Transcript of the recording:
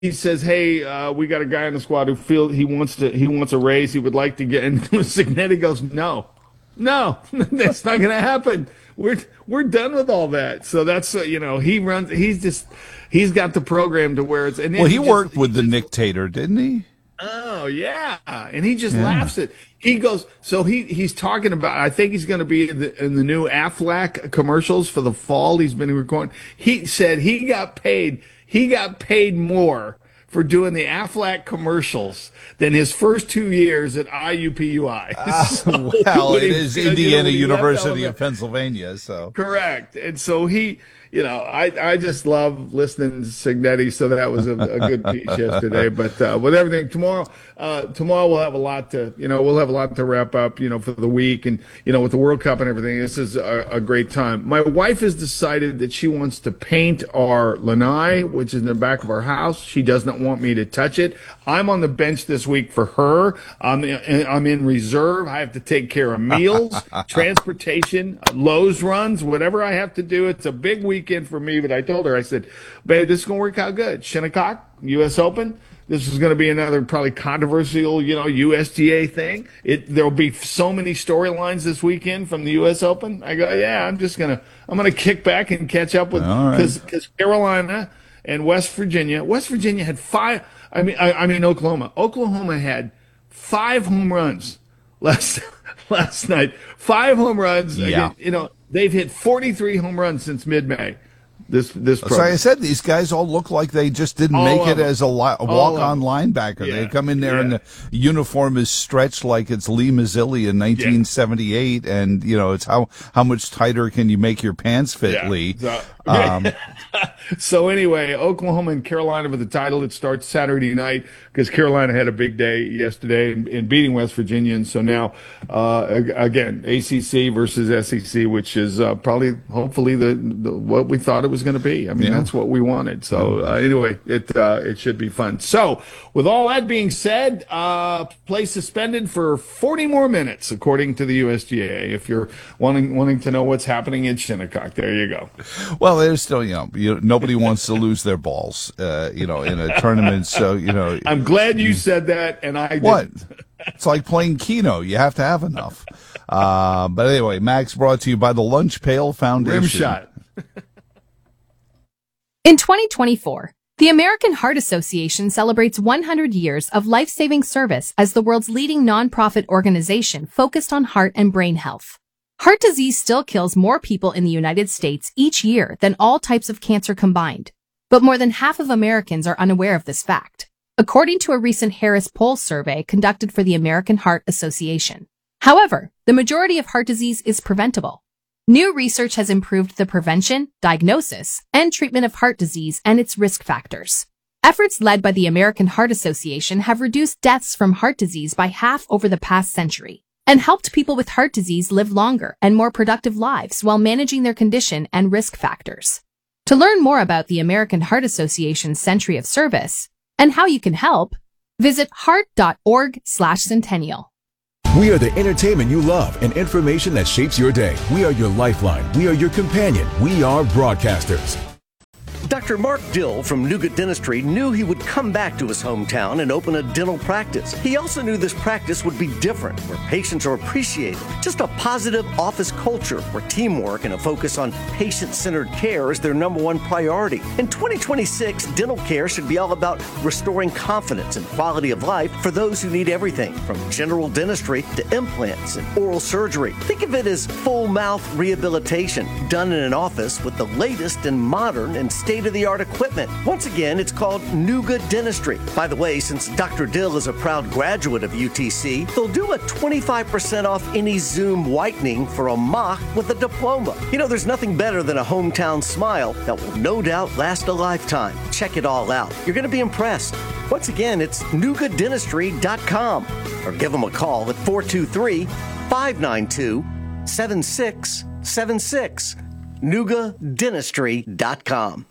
he says, "Hey, we got a guy on the squad who feels he wants a raise. He would like to get." And Cignetti goes, "No, no, that's not going to happen. We're done with all that." So that's he runs. He's got the program to where it's. And well, he worked with the Nick Tater, didn't he? Oh yeah, and he just laughs at. He goes, so he's talking about. I think he's going to be in the new Aflac commercials for the fall. He's been recording. He said he got paid. He got paid more for doing the Aflac commercials than his first 2 years at IUPUI. Well, it is Indiana University of Pennsylvania, so correct. And so I just love listening to Cignetti, so that was a good piece yesterday. But with everything tomorrow we'll have a lot to wrap up, for the week, and with the World Cup and everything. This is a great time. My wife has decided that she wants to paint our lanai, which is in the back of our house. She does not want me to touch it. I'm on the bench this week for her. I'm in reserve. I have to take care of meals, transportation, Lowe's runs, whatever I have to do. It's a big weekend for me, but I told her, I said, babe, this is going to work out good. Shinnecock, U.S. Open. This is going to be another probably controversial, USGA thing. There'll be so many storylines this weekend from the U.S. Open. I go, yeah, I'm going to kick back and catch up with, because Carolina and West Virginia had five. Oklahoma had 5 home runs last night. 5 home runs. Yeah. They've hit 43 home runs since mid-May. This program. So I said these guys all look like they just didn't make it as a walk-on linebacker. Yeah. They come in there and the uniform is stretched like it's Lee Mazzilli in 1978, and it's how much tighter can you make your pants fit, Lee? So anyway, Oklahoma and Carolina for the title. It starts Saturday night because Carolina had a big day yesterday in beating West Virginia, and so now again ACC versus SEC, which is hopefully the what we thought it was going to be. That's what we wanted. So anyway, it should be fun. So with all that being said, play suspended for 40 more minutes, according to the USGA. If you're wanting to know what's happening in Shinnecock, there you go. Well, there's still nobody wants to lose their balls, in a tournament. So I'm glad you said that, and I didn't. It's like playing Keno. You have to have enough. But anyway, Max brought to you by the Lunch Pail Foundation. Rimshot. In 2024, the American Heart Association celebrates 100 years of life-saving service as the world's leading nonprofit organization focused on heart and brain health. Heart disease still kills more people in the United States each year than all types of cancer combined, but more than half of Americans are unaware of this fact, according to a recent Harris Poll survey conducted for the American Heart Association. However, the majority of heart disease is preventable. New research has improved the prevention, diagnosis, and treatment of heart disease and its risk factors. Efforts led by the American Heart Association have reduced deaths from heart disease by half over the past century and helped people with heart disease live longer and more productive lives while managing their condition and risk factors. To learn more about the American Heart Association's Century of Service and how you can help, visit heart.org/centennial. We are the entertainment you love and information that shapes your day. We are your lifeline. We are your companion. We are broadcasters. Dr. Mark Dill from Nougat Dentistry knew he would come back to his hometown and open a dental practice. He also knew this practice would be different, where patients are appreciated. Just a positive office culture where teamwork and a focus on patient-centered care is their #1 priority. In 2026, dental care should be all about restoring confidence and quality of life for those who need everything, from general dentistry to implants and oral surgery. Think of it as full mouth rehabilitation done in an office with the latest and modern and state-of-the-art equipment. Once again, it's called Nougat Dentistry. By the way, since Dr. Dill is a proud graduate of UTC, they'll do a 25% off any Zoom whitening for a mock with a diploma. There's nothing better than a hometown smile that will no doubt last a lifetime. Check it all out. You're going to be impressed. Once again, it's nougatdentistry.com or give them a call at 423-592-7676. nougatdentistry.com.